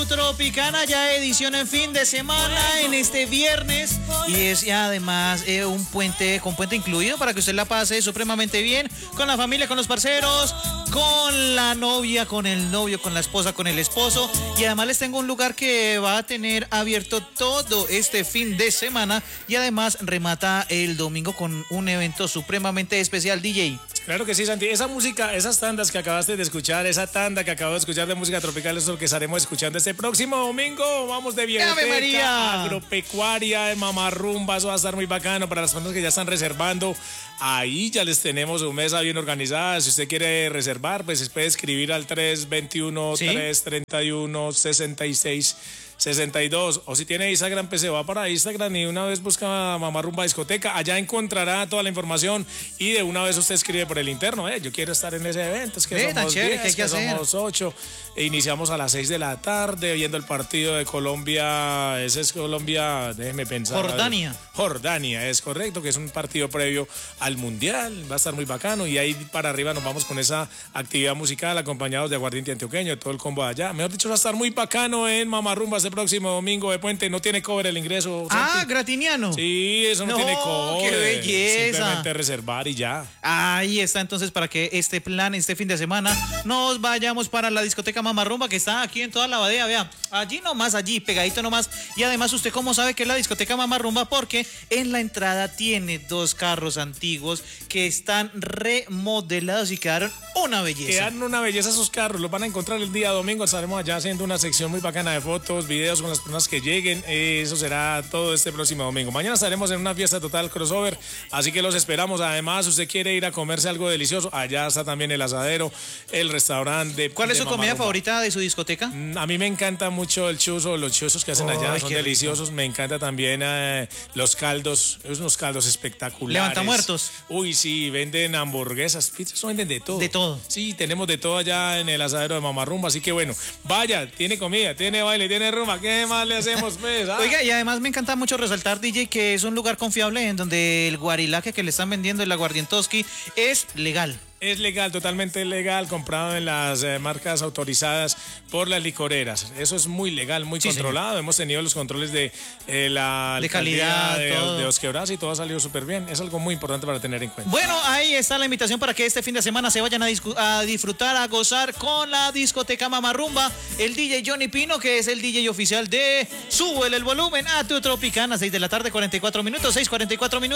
Tropicana, ya edición en fin de semana, en este viernes. Y es ya además un puente con puente incluido para que usted la pase supremamente bien con la familia, con los parceros, con la novia, con el novio, con la esposa, con el esposo. Y además les tengo un lugar que va a tener abierto todo este fin de semana. Y además remata el domingo con un evento supremamente especial, DJ. Claro que sí, Santi. Esa música, esas tandas que acabaste de escuchar, esa tanda que acabo de escuchar de música tropical, eso es lo que estaremos escuchando este próximo domingo. Vamos de Viejoteca, agropecuaria, en Mamarrumba. Eso va a estar muy bacano para las personas que ya están reservando. Ahí ya les tenemos su mesa bien organizada. Si usted quiere reservar, pues puede escribir al 321-331-6662. O si tiene Instagram, pues se va para Instagram y una vez busca Mamarrumba Discoteca. Allá encontrará toda la información y de una vez usted escribe por el interno. Yo quiero estar en ese evento. Es que somos 10, que somos 8. E iniciamos a las 6 de la tarde viendo el partido de Colombia. Ese es Colombia, déjeme pensar. Jordania, es correcto, que es un partido previo al Mundial. Va a estar muy bacano y ahí para arriba nos vamos con esa actividad musical acompañados de aguardiente antioqueño, de todo el combo de allá. Mejor dicho, va a estar muy bacano en Mamarrumba este próximo domingo de puente. No tiene cover el ingreso. Ah, gratiniano. Sí, eso no tiene cover. ¡Qué belleza! Simplemente reservar y ya. Ahí está entonces para que este plan, este fin de semana, nos vayamos para la discoteca Mamarrumba que está aquí en toda la Badea, vea, allí nomás, allí, pegadito nomás. Y además, ¿usted cómo sabe que es la discoteca Mamarrumba? Porque en la entrada tiene 2 carros antiguos que están remodelados y quedaron una belleza. Quedaron una belleza esos carros, los van a encontrar el día domingo. Estaremos allá haciendo una sección muy bacana de fotos, videos con las personas que lleguen. Eso será todo este próximo domingo. Mañana estaremos en una fiesta total crossover, así que los esperamos. Además, usted quiere ir a comerse algo delicioso, allá está también el asadero, el restaurante. ¿Cuál es su comida favorita de su discoteca? A mí me encanta mucho el chuzo, los chuzos que hacen allá son deliciosos. Rico. Me encanta también los caldos, unos caldos espectaculares. ¿Levanta muertos? Uy, sí, venden hamburguesas, pizzas, venden de todo. De todo. Sí, tenemos de todo allá en el asadero de Mamarrumba, así que bueno, vaya, tiene comida, tiene baile, tiene rumba, ¿qué más le hacemos, pues? Oiga, y además me encanta mucho resaltar, DJ, que es un lugar confiable en donde el guarilaje que le están vendiendo, el aguardientoski, es legal. Es legal, totalmente legal, comprado en las marcas autorizadas por las licoreras. Eso es muy legal, muy controlado. Señor. Hemos tenido los controles de la calidad de Osquebras y todo ha salido súper bien. Es algo muy importante para tener en cuenta. Bueno, ahí está la invitación para que este fin de semana se vayan a disfrutar, a gozar con la discoteca Mamarrumba. El DJ Johnny Pino, que es el DJ oficial de Súbele el volumen a tu Tropicana, 6 de la tarde, 44 minutos, 6:44 minutos.